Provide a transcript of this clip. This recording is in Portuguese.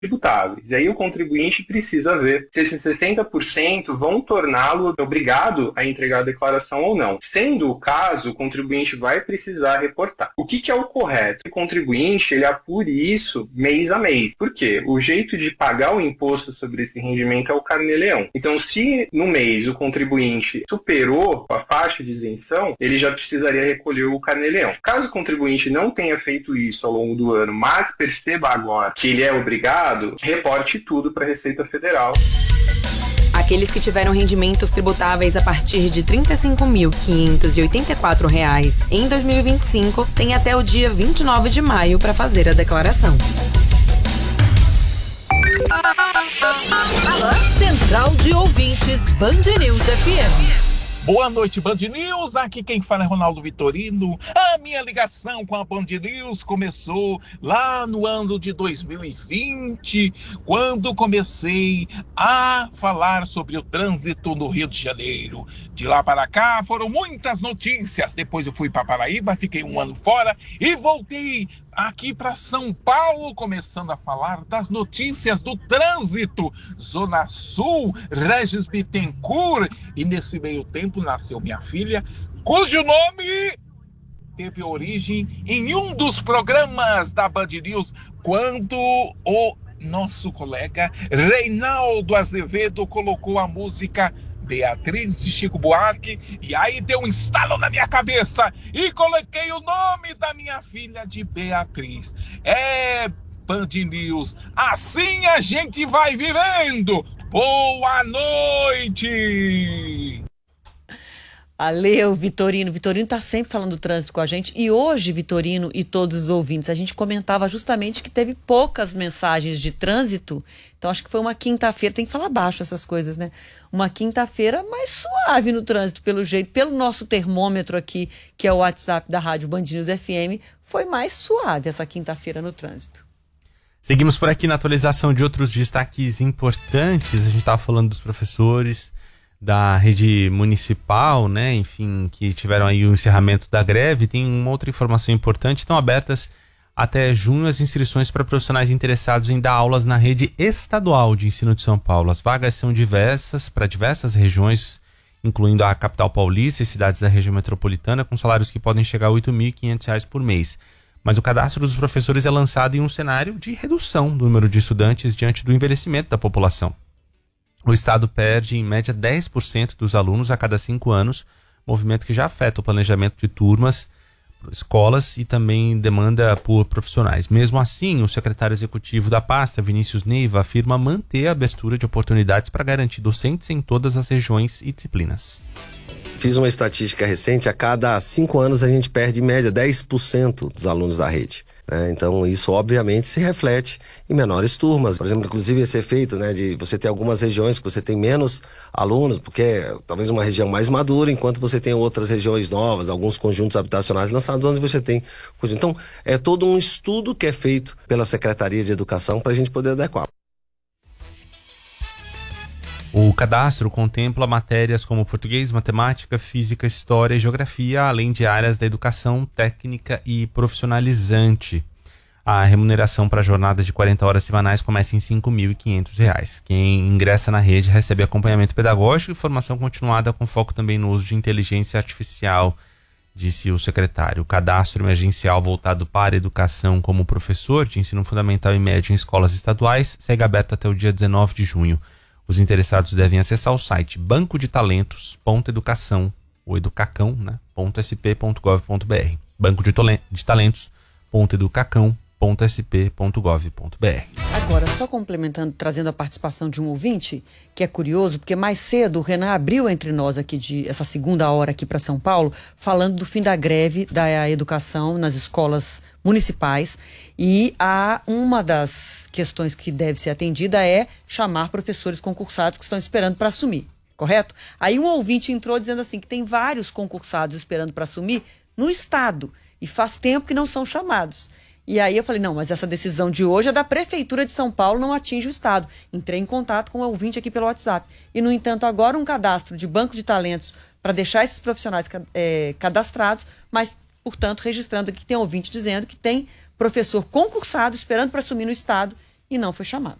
tributáveis. E aí o contribuinte precisa ver se esses 60% vão torná-lo obrigado a entregar a declaração ou não. Sendo o caso, o contribuinte vai precisar reportar. O que é o correto? O contribuinte, ele apure isso mês a mês. Por quê? O jeito de pagar o imposto sobre esse rendimento é o carnê-leão. Então, se no mês o contribuinte superou a faixa de isenção, ele já precisaria recolher o carnê-leão. Caso o contribuinte não tenha feito isso ao longo do ano, mas perceba agora que ele é obrigado, reporte tudo para a Receita Federal. Aqueles que tiveram rendimentos tributáveis a partir de R$ 35.584 em 2025 têm até o dia 29 de maio para fazer a declaração. Central de Ouvintes Band News FM. Boa noite, Band News. Aqui quem fala é Ronaldo Vitorino. A minha ligação com a Band News começou lá no ano de 2020, quando comecei a falar sobre o trânsito no Rio de Janeiro. De lá para cá foram muitas notícias. Depois eu fui para Paraíba, fiquei um ano fora e voltei aqui para São Paulo, começando a falar das notícias do trânsito, Zona Sul, Regis Bittencourt, e nesse meio tempo nasceu minha filha, cujo nome teve origem em um dos programas da Band News, quando o nosso colega Reinaldo Azevedo colocou a música Beatriz de Chico Buarque, e aí deu um estalo na minha cabeça e coloquei o nome da minha filha de Beatriz. Band News, assim a gente vai vivendo. Boa noite! Valeu, Vitorino. Vitorino tá sempre falando do trânsito com a gente. E hoje, Vitorino e todos os ouvintes, a gente comentava justamente que teve poucas mensagens de trânsito. Então, acho que foi uma quinta-feira. Tem que falar baixo essas coisas, né? Uma quinta-feira mais suave no trânsito, pelo jeito. Pelo nosso termômetro aqui, que é o WhatsApp da Rádio Band News FM, foi mais suave essa quinta-feira no trânsito. Seguimos por aqui na atualização de outros destaques importantes. A gente estava falando dos professores da rede municipal, né, enfim, que tiveram aí o encerramento da greve. Tem uma outra informação importante: estão abertas até junho as inscrições para profissionais interessados em dar aulas na rede estadual de ensino de São Paulo. As vagas são diversas, para diversas regiões, incluindo a capital paulista e cidades da região metropolitana, com salários que podem chegar a R$ 8.500 por mês. Mas o cadastro dos professores é lançado em um cenário de redução do número de estudantes diante do envelhecimento da população. O Estado perde, em média, 10% dos alunos a cada 5 anos, movimento que já afeta o planejamento de turmas, escolas e também demanda por profissionais. Mesmo assim, o secretário executivo da pasta, Vinícius Neiva, afirma manter a abertura de oportunidades para garantir docentes em todas as regiões e disciplinas. Fiz uma estatística recente: a cada 5 anos a gente perde, em média, 10% dos alunos da rede. Então isso obviamente se reflete em menores turmas. Por exemplo, inclusive esse efeito, né, de você ter algumas regiões que você tem menos alunos, porque é talvez uma região mais madura, enquanto você tem outras regiões novas, alguns conjuntos habitacionais lançados onde você tem... Então é todo um estudo que é feito pela Secretaria de Educação para a gente poder adequar. O cadastro contempla matérias como português, matemática, física, história e geografia, além de áreas da educação técnica e profissionalizante. A remuneração para a jornada de 40 horas semanais começa em R$ 5.500. Quem ingressa na rede recebe acompanhamento pedagógico e formação continuada com foco também no uso de inteligência artificial, disse o secretário. O cadastro emergencial voltado para a educação como professor de ensino fundamental e médio em escolas estaduais segue aberto até o dia 19 de junho. Os interessados devem acessar o site bancodetalentos.educação, ou educacão, né, .sp.gov.br, bancodetalentos.educacão.sp.gov.br. Agora, só complementando, trazendo a participação de um ouvinte, que é curioso, porque mais cedo o Renan abriu entre nós aqui, essa segunda hora aqui para São Paulo, falando do fim da greve da educação nas escolas municipais, e uma das questões que deve ser atendida é chamar professores concursados que estão esperando para assumir, correto? Aí um ouvinte entrou dizendo assim, que tem vários concursados esperando para assumir no Estado, e faz tempo que não são chamados. E aí eu falei, não, mas essa decisão de hoje é da Prefeitura de São Paulo, não atinge o Estado. Entrei em contato com o ouvinte aqui pelo WhatsApp. E, no entanto, agora um cadastro de banco de talentos para deixar esses profissionais cadastrados, mas, portanto, registrando aqui que tem ouvinte dizendo que tem professor concursado esperando para assumir no Estado e não foi chamado.